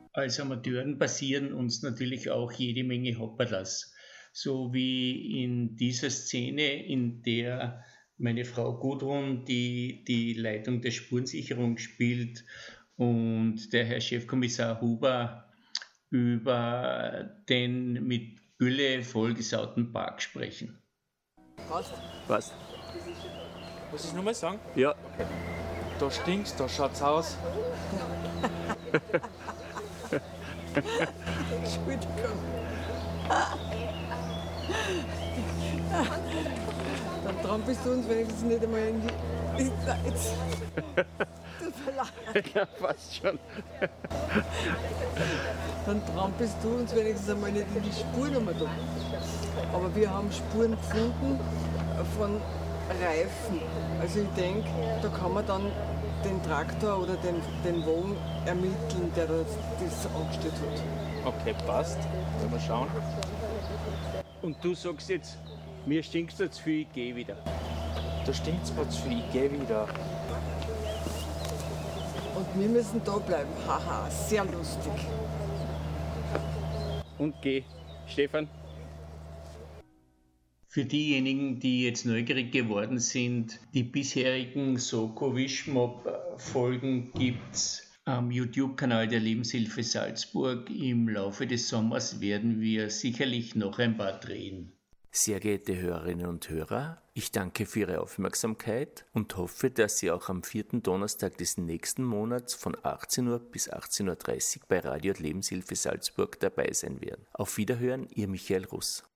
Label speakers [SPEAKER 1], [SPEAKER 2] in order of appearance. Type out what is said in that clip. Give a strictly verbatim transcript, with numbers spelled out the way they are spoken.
[SPEAKER 1] Als Amateuren passieren uns natürlich auch jede Menge Hopperlas. So wie in dieser Szene, in der meine Frau Gudrun die, die Leitung der Spurensicherung spielt und der Herr Chefkommissar Huber über den mit Gülle vollgesauten Park sprechen.
[SPEAKER 2] Passt?
[SPEAKER 3] Passt.
[SPEAKER 2] Muss ich nochmal sagen?
[SPEAKER 3] Ja.
[SPEAKER 2] Da stinkt's, da schaut's aus.
[SPEAKER 4] Entschuldigung. Dann trampelst du uns wenigstens nicht einmal in die... Jetzt. Tut mir leid.
[SPEAKER 3] Ja, fast schon.
[SPEAKER 4] Dann trampelst du uns wenigstens einmal nicht in die Spuren einmal da. Aber wir haben Spuren gefunden von Reifen. Also ich denke, da kann man dann den Traktor oder den, den Wagen ermitteln, der das, das angestellt hat.
[SPEAKER 2] Okay, passt. Wollen wir schauen.
[SPEAKER 3] Und du sagst jetzt, mir stinkt es zu viel, ich gehe wieder.
[SPEAKER 2] Da stinkt's mir zu viel, ich geh wieder.
[SPEAKER 4] Und wir müssen da bleiben. Haha, sehr lustig.
[SPEAKER 3] Und geh. Stefan?
[SPEAKER 1] Für diejenigen, die jetzt neugierig geworden sind, die bisherigen Soko-Wischmob-Folgen gibt's am YouTube-Kanal der Lebenshilfe Salzburg. Im Laufe des Sommers werden wir sicherlich noch ein paar drehen.
[SPEAKER 5] Sehr geehrte Hörerinnen und Hörer, ich danke für Ihre Aufmerksamkeit und hoffe, dass Sie auch am vierten Donnerstag des nächsten Monats von achtzehn Uhr bis achtzehn Uhr dreißig bei Radio Lebenshilfe Salzburg dabei sein werden. Auf Wiederhören, Ihr Michael Russ.